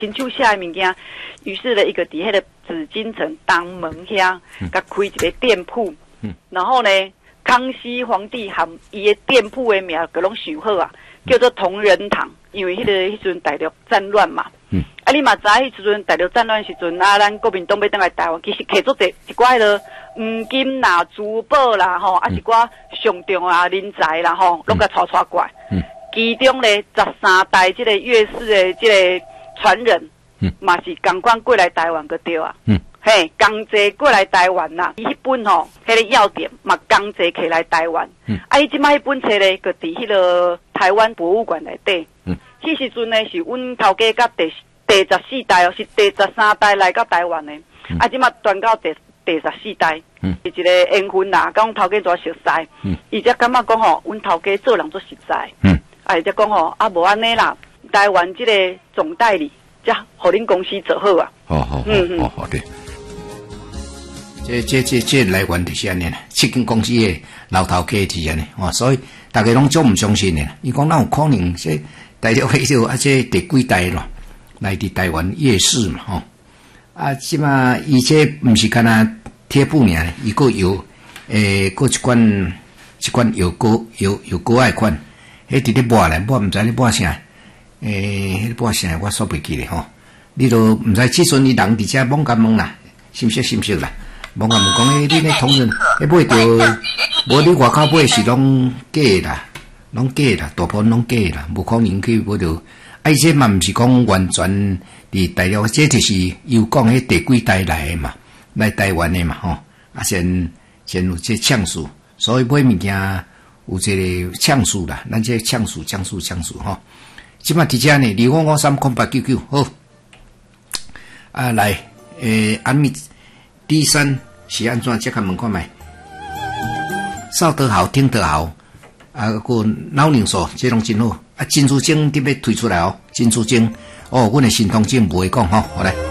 亲手写的物件，于是呢，一个伫迄个紫禁城东门遐，甲开一个店铺，然后呢，康熙皇帝含伊的店铺的名，个拢想好啊，叫做同仁堂，因为迄阵大陆战乱嘛。啊，你嘛知迄时阵大陆战乱时阵啊，咱国民党要登来台湾，其实摕做一寡迄个黄金啦、珠宝啦，吼，啊一寡上重啊人才啦，吼，拢甲带过来。其中咧13代这个岳氏的这个传人，嘛是同款过来台湾个对啊。嘿，同齐过来台湾啦，伊迄本吼，迄个要点嘛同齐起来台湾。啊，伊即摆迄本册咧，个伫迄个台湾博物馆内底。迄时阵呢是阮头家甲第14代哦，是第13代来到台湾的。啊，即摆传到第14代，是一个缘分啦，甲阮头家做熟识。伊才感觉讲吼，阮头家做人做实在。啊，伊才讲吼，啊无安尼啦，台湾即个总代理，才互恁公司做好啊。 好对。这来源就是安尼啦，七间公司的老头家是安尼，所以大家拢总唔相信的。伊讲哪有可能这大陆迄条这第几代咯，来伫台湾夜市嘛，啊，即嘛伊这唔是干那贴布尔，伊个有个一罐油膏爱款，迄伫咧抹咧，抹唔知咧抹啥，迄抹啥我说袂记咧吼。你都唔知即阵伊人伫遮猛甲问啦，信不信啦？猛甲问讲，你咧同仁，买着无你外口买是拢假啦，大部分拢假啦，无可能去买着。啊，这嘛唔是讲完全伫大陆，这就是又讲迄第几代来的嘛，来台湾的嘛吼。啊，先有这呛数，所以买物件有这个呛数啦，咱这呛数吼。即嘛伫遮呢，25530899好。啊，来，安米第三是安怎？这个问看卖，扫得好，听得好，啊，个脑凝素这拢真好。啊，珍珠精得要推出来哦，珍珠精哦，阮的新同精不会讲吼，好来。